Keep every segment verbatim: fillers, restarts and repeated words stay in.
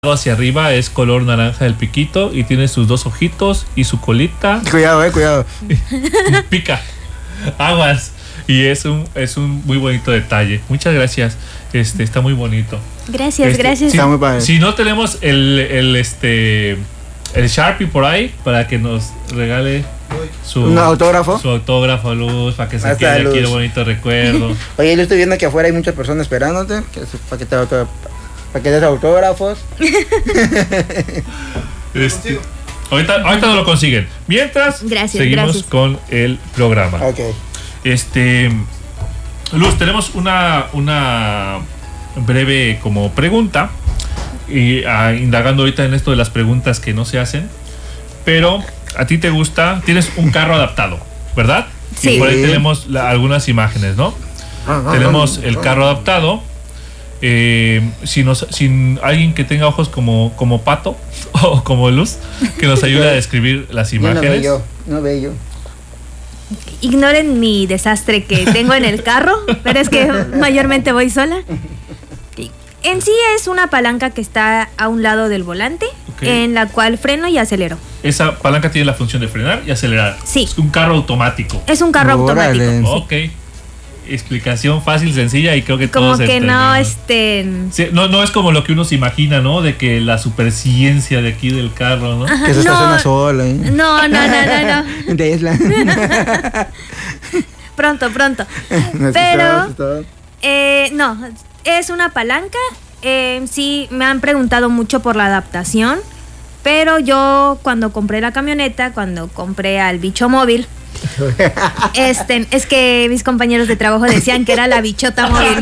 hacia arriba es color naranja el piquito y tiene sus dos ojitos y su colita. Cuidado, eh, cuidado. Pica. Aguas. Y es un, es un muy bonito detalle. Muchas gracias. Este, está muy bonito. Gracias, este, gracias. Si, está muy padre. Si no tenemos el, el este el Sharpie por ahí para que nos regale su un autógrafo. Su autógrafo, Luz, para que se Hasta quede Luz. aquí el bonito recuerdo. Oye, yo estoy viendo que afuera hay muchas personas esperándote, que es para que te auto- para que des autógrafos. Este, ahorita, ahorita no lo consiguen. Mientras, Gracias, seguimos gracias. con el programa. Ok. Este, Luz, tenemos una, una breve como pregunta. Y ah, indagando ahorita en esto de las preguntas que no se hacen. Pero a ti te gusta, tienes un carro adaptado, ¿verdad? Sí. Y por ahí tenemos la- algunas imágenes, ¿no? Tenemos el carro adaptado. Eh, si nos, sin alguien que tenga ojos como, como Pato o como Luz, que nos ayude a describir las Yo no veo imágenes. yo, no veo yo. Ignoren mi desastre que tengo en el carro, pero es que mayormente voy sola. En sí es una palanca que está a un lado del volante, Ok. en la cual freno y acelero. Esa palanca tiene la función de frenar y acelerar. Sí. Es un carro automático. Es un carro Órale. automático. Ok. Explicación fácil, sencilla y creo que Como todos que no entendemos. estén... Sí, no, no es como lo que uno se imagina, ¿no? De que la superciencia de aquí del carro, ¿no? Ajá, Que se no, estaciona sola, ¿eh? No, no, no, no, no. Tesla. Pronto, pronto. No es Pero- todo, es todo. Eh, no, es una palanca. Eh, sí, me han preguntado mucho por la adaptación. Pero yo cuando compré la camioneta, cuando compré al bicho móvil, este, es que mis compañeros de trabajo decían que era la bichota móvil.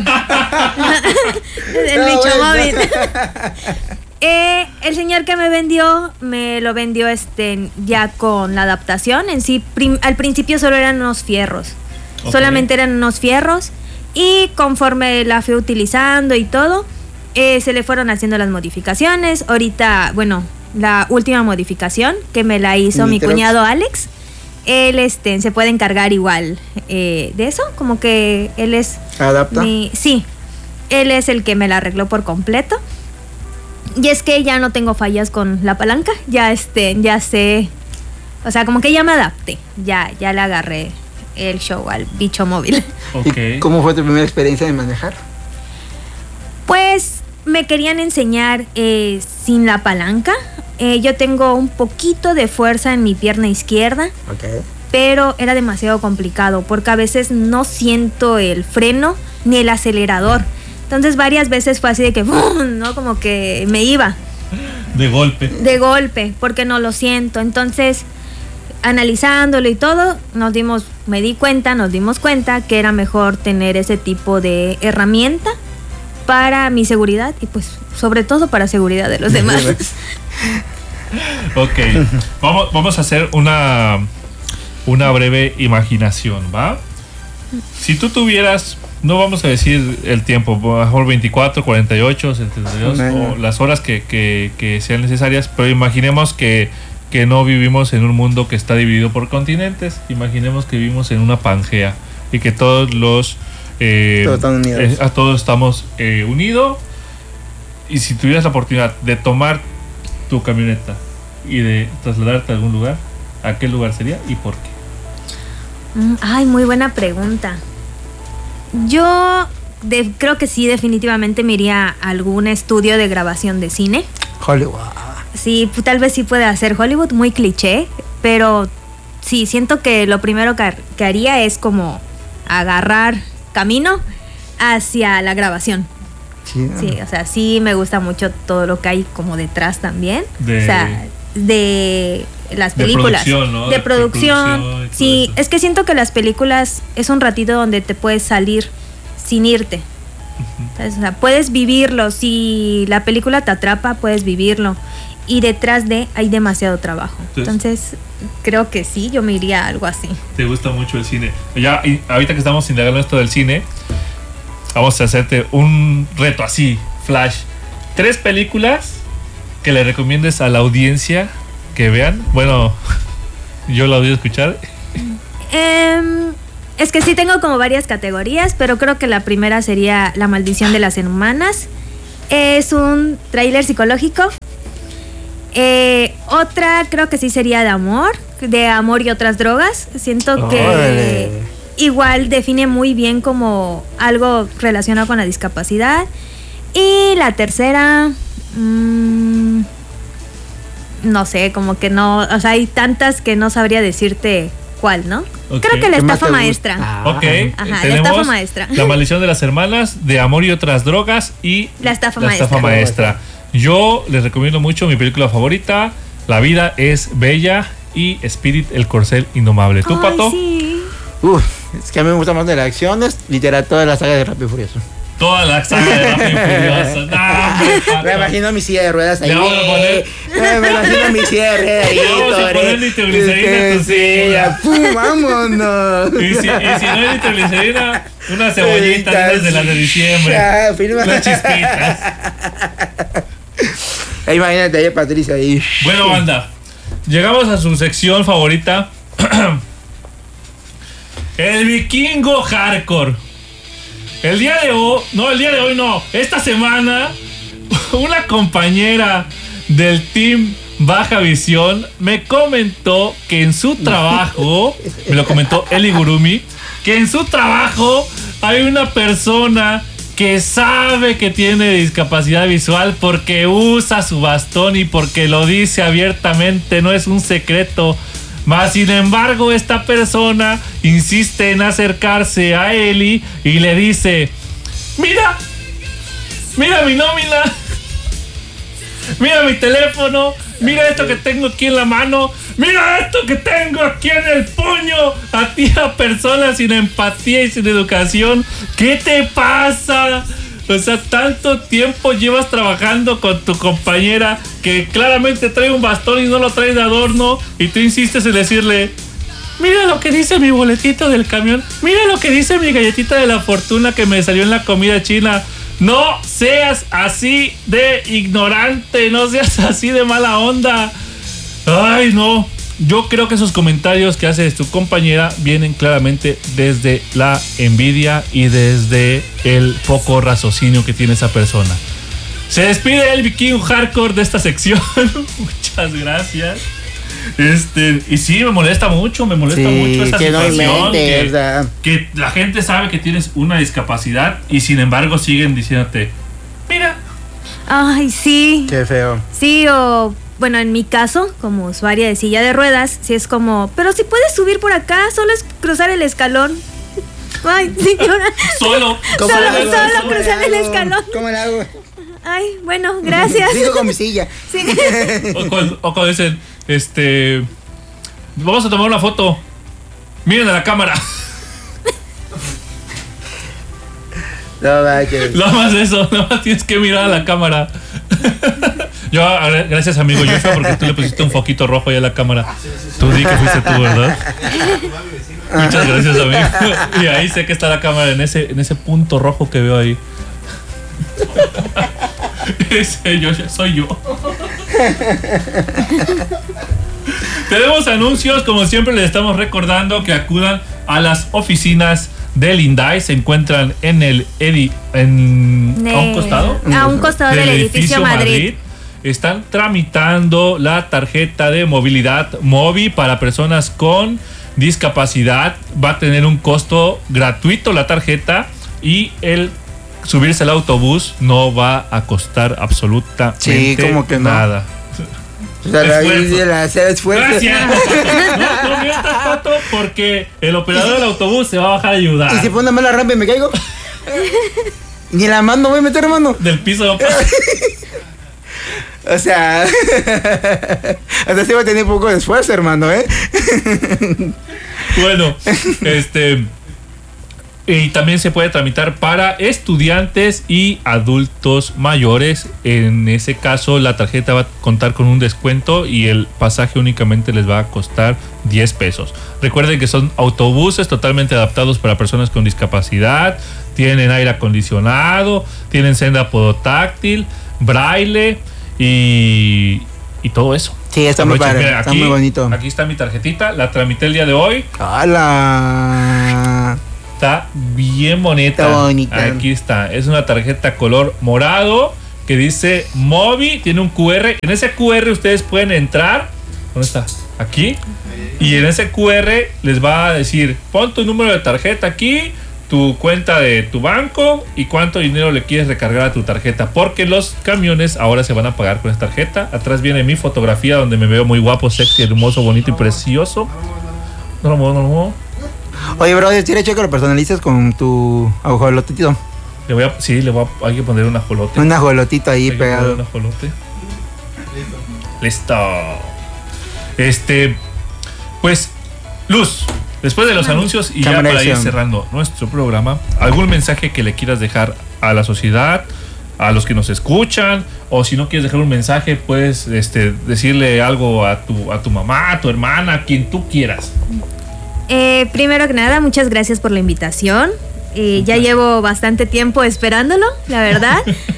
El No, bicho bueno. móvil. Eh, el señor que me vendió, me lo vendió este ya con la adaptación. En sí, prim- al principio solo eran unos fierros. Ok. Solamente eran unos fierros. Y conforme la fui utilizando y todo, eh, se le fueron haciendo las modificaciones. Ahorita, bueno, la última modificación que me la hizo mi Nitros. cuñado Alex. Él este, se puede encargar igual eh, de eso, como que él es Adapta. mi- sí, él es el que me la arregló por completo. Y es que ya no tengo fallas con la palanca, ya este, ya sé, o sea, como que ya me adapté, ya, ya le agarré el show al bicho móvil. Ok. ¿Y cómo fue tu primera experiencia de manejar? Pues me querían enseñar eh, sin la palanca. Eh, yo tengo un poquito de fuerza en mi pierna izquierda, Ok. pero era demasiado complicado porque a veces no siento el freno ni el acelerador. Entonces varias veces fue así de que, ¡bum!, ¿no? Como que me iba De golpe. de golpe porque no lo siento. Entonces, analizándolo y todo, nos dimos, me di cuenta, nos dimos cuenta que era mejor tener ese tipo de herramienta para mi seguridad y pues sobre todo para seguridad de los demás. Ok. Vamos, vamos a hacer una, una breve imaginación, ¿va? Si tú tuvieras, no vamos a decir el tiempo, a lo mejor veinticuatro, cuarenta y ocho, setenta y dos, Un año. o las horas que, que, que sean necesarias, pero imaginemos que, que no vivimos en un mundo que está dividido por continentes. Imaginemos que vivimos en una Pangea y que todos los... eh, Todos están unidos. eh, a todos estamos eh, unidos. Y si tuvieras la oportunidad de tomar tu camioneta y de trasladarte a algún lugar, ¿a qué lugar sería y por qué? Mm, Ay, muy buena pregunta. Yo de- creo que sí, definitivamente me iría a algún estudio de grabación de cine. Hollywood. Sí, pu- tal vez sí puede hacer Hollywood, muy cliché, pero sí, siento que lo primero que, har- que haría es como agarrar camino hacia la grabación. Sí, ¿no? Sí, o sea, sí me gusta mucho todo lo que hay como detrás también. De- O sea, de las de películas. producción, ¿no? De De producción. producción y todo Sí, eso. es que siento que las películas es un ratito donde te puedes salir sin irte. ¿Sabes? O sea, puedes vivirlo. Si la película te atrapa, puedes vivirlo. Y detrás de hay demasiado trabajo. Entonces- Entonces, creo que sí, yo me iría a algo así. ¿Te gusta mucho el cine? Ya, y ahorita que estamos indagando esto del cine, vamos a hacerte un reto así, flash. Tres películas que le recomiendes a la audiencia que vean. Bueno, yo la voy a escuchar. Em, es que sí tengo como varias categorías, pero creo que la primera sería La maldición de las hermanas. Es un tráiler psicológico. Eh, otra creo que sí sería de amor, de amor y otras drogas. Siento que Órale. igual define muy bien como algo relacionado con la discapacidad. Y la tercera, mmm, no sé, como que no, o sea, hay tantas que no sabría decirte cuál, ¿no? Ok. Creo que la ¿Qué más estafa te gusta? maestra. Ah. Ok, Ajá, la tenemos estafa maestra. La maldición de las hermanas, de amor y otras drogas y La estafa la estafa maestra. maestra. Yo les recomiendo mucho mi película favorita, La vida es bella y Spirit, el corcel indomable. ¿Tú, Ay, Pato? sí. Uf, es que a mí me gusta más de las acciones, literal, toda la saga de Rápido y Furioso. Toda la saga de Rápido y Furioso. No, hombre, Pato. Me imagino mi silla de ruedas ahí. Le vamos a poner- Me, me imagino mi silla de ruedas ahí. Le vamos a Tore. poner nitroglicerina a tu silla. ¡Pum! ¡Vámonos! Y si, y si no hay nitroglicerina, una cebollita de esas de las de diciembre. Ya, firma. Unas chispitas. Ahí imagínate ahí a Patricia ahí. Bueno, banda, llegamos a su sección favorita. El vikingo hardcore. El día de hoy, no, el día de hoy no, esta semana, una compañera del team Baja Visión me comentó que en su trabajo, me lo comentó Eli Gurumi, que en su trabajo hay una persona que sabe que tiene discapacidad visual porque usa su bastón y porque lo dice abiertamente, no es un secreto. Mas sin embargo, esta persona insiste en acercarse a Eli y le dice: mira, mira mi nómina, mira mi teléfono, mira esto que tengo aquí en la mano, mira esto que tengo aquí en el puño. A ti, a persona sin empatía y sin educación, ¿qué te pasa? O sea, tanto tiempo llevas trabajando con tu compañera que claramente trae un bastón y no lo trae de adorno, y tú insistes en decirle: mira lo que dice mi boletito del camión, mira lo que dice mi galletita de la fortuna que me salió en la comida china. No seas así de ignorante, no seas así de mala onda. Ay, no. Yo creo que esos comentarios que hace tu compañera vienen claramente desde la envidia y desde el poco raciocinio que tiene esa persona. Se despide el vikingo hardcore de esta sección. Muchas gracias. Este, y sí, me molesta mucho, me molesta Sí, mucho esa que no situación. inventes, que, o sea. que la gente sabe que tienes una discapacidad y sin embargo siguen diciéndote: mira. Ay, sí. Qué feo. Sí, o bueno, en mi caso, como usuaria de silla de ruedas, sí es como, pero si puedes subir por acá, solo es cruzar el escalón. Ay, señora. Solo. Solo- le hago? solo ¿Cómo le cruzar el hago? escalón. ¿Cómo le hago? Ay, bueno, gracias. Sigo con mi silla. Sí. O cuando, o cuando dicen, este, vamos a tomar una foto. Miren a la cámara. No, manches. Nada más eso, nada más tienes que mirar a la cámara. Yo, agra- gracias amigo Joshua, porque tú le pusiste un foquito rojo ahí a la cámara. Tú di que fuiste tú, ¿verdad? Muchas gracias, amigo. Y ahí sé que está la cámara, en ese, en ese punto rojo que veo ahí. Ese Joshua soy yo. Tenemos anuncios, como siempre les estamos recordando que acudan a las oficinas del INDAI. Se encuentran en el Edi, en, a un costado A un costado del, edificio, Madrid. Están tramitando la tarjeta de movilidad Movi para personas con discapacidad. Va a tener un costo gratuito la tarjeta y el subirse al autobús no va a costar absolutamente Sí, como que no. nada. O sea, la Esfuerzo. vida de hacer esfuerzo. Gracias. No, no mientas, Pato, porque el operador del autobús se va a bajar a ayudar. Y si pone mala rampa y me caigo. Ni la mano voy a meter, hermano. Del piso no pasa. O sea, o sea, sí va a tener un poco de esfuerzo, hermano, ¿eh? Bueno, este. Y también se puede tramitar para estudiantes y adultos mayores. En ese caso, la tarjeta va a contar con un descuento y el pasaje únicamente les va a costar diez pesos. Recuerden que son autobuses totalmente adaptados para personas con discapacidad. Tienen aire acondicionado, tienen senda podotáctil, braille y, y todo eso. Sí, está muy Aprovechen, padre, mira, está aquí- muy bonito. Aquí está mi tarjetita, la tramité el día de hoy. ¡Hala! Está bien bonita. Está bonita. Aquí está. Es una tarjeta color morado que dice Mobi, tiene un Q R. En ese Q R ustedes pueden entrar. ¿Dónde está? Aquí. Y en ese Q R les va a decir, pon tu número de tarjeta aquí, tu cuenta de tu banco y cuánto dinero le quieres recargar a tu tarjeta, porque los camiones ahora se van a pagar con esta tarjeta. Atrás viene mi fotografía donde me veo muy guapo, sexy, hermoso, bonito y precioso. No lo muevo, no lo muevo. Oye, brother, ¿sí hecho que lo personalices con tu ajolotito? Le voy a, sí, le voy a, hay que poner un ajolote. Un ajolotito ahí hay pegado. Un ajolote. Listo. Este, pues, Luz, después de los anuncios y ya para ir cerrando nuestro programa, ¿algún mensaje que le quieras dejar a la sociedad, a los que nos escuchan? O si no quieres dejar un mensaje, puedes este, decirle algo a tu, a tu mamá, a tu hermana, a quien tú quieras. Eh, primero que nada, muchas gracias por la invitación. Eh, ya llevo bastante tiempo esperándolo, la verdad.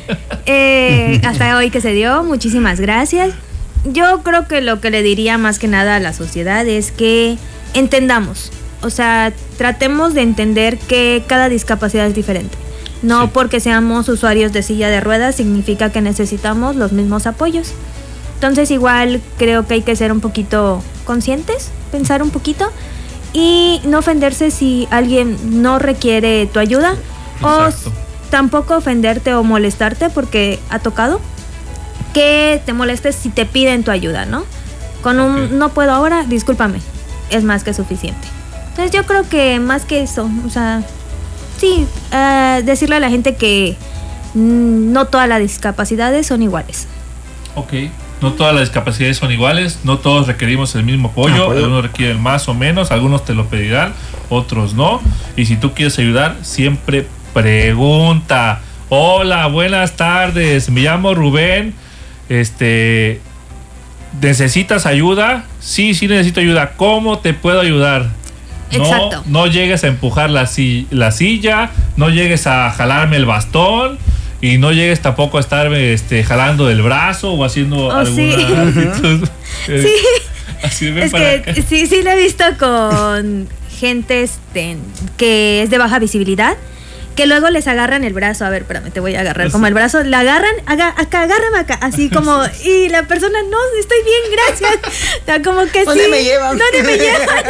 Eh, hasta hoy que se dio, muchísimas gracias. Yo creo que lo que le diría más que nada a la sociedad es que entendamos, o sea, tratemos de entender que cada discapacidad es diferente. No sí. porque seamos usuarios de silla de ruedas significa que necesitamos los mismos apoyos. Entonces igual creo que hay que ser un poquito conscientes, pensar un poquito y no ofenderse si alguien no requiere tu ayuda. Exacto. O tampoco ofenderte o molestarte porque ha tocado que te molestes si te piden tu ayuda, ¿no? Con un okay. no puedo ahora, discúlpame, es más que suficiente. Entonces yo creo que más que eso, o sea, sí, uh, decirle a la gente que mm, no todas las discapacidades son iguales. Ok, no todas las discapacidades son iguales, no todos requerimos el mismo apoyo, ¿Apoyo? algunos requieren más o menos, algunos te lo pedirán, otros no. Y si tú quieres ayudar, siempre pregunta. Hola, buenas tardes, me llamo Rubén. Este, ¿necesitas ayuda? Sí, sí necesito ayuda. ¿Cómo te puedo ayudar? Exacto. No, no llegues a empujar la, si, la silla, no llegues a jalarme el bastón y no llegues tampoco a estarme este, jalando del brazo o haciendo oh, alguna sí. actitud. Eh, sí. Así ven es para que acá. sí, sí lo he visto con gente este, que es de baja visibilidad, que luego les agarran el brazo. A ver, espérame, te voy a agarrar como el brazo. La agarran, aga, acá, agárrame acá. Así como, y la persona, no, estoy bien, gracias. O sea, como que ¿Dónde sí. me llevan? ¿Dónde me llevan?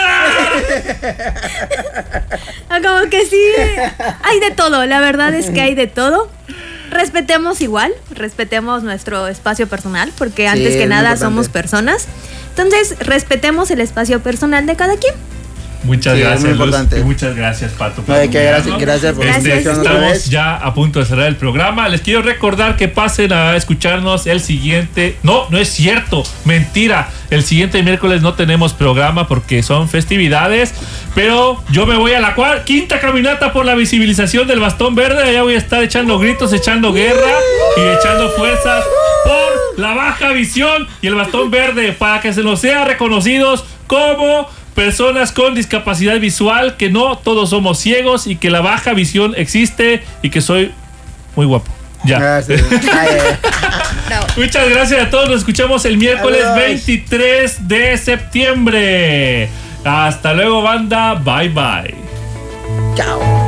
¡Ayuda! Como que sí. Hay de todo, la verdad es que hay de todo. Respetemos igual, respetemos nuestro espacio personal, porque sí, antes que nada somos personas. Entonces, respetemos el espacio personal de cada quien. Muchas sí, gracias, Luz, y muchas gracias, Pato. Por no, que gracias, gracias por este, Estamos ya a punto de cerrar el programa. Les quiero recordar que pasen a escucharnos el siguiente. No, no es cierto, mentira. El siguiente miércoles no tenemos programa porque son festividades. Pero yo me voy a la cuarta, quinta caminata por la visibilización del bastón verde. Allá voy a estar echando gritos, echando guerra y echando fuerzas por la baja visión y el bastón verde para que se nos sea reconocidos como personas con discapacidad visual, que no todos somos ciegos y que la baja visión existe y que soy muy guapo. Ya. Gracias. Muchas gracias a todos. Nos escuchamos el miércoles Adiós. veintitrés de septiembre. Hasta luego, banda. Bye bye. Chao.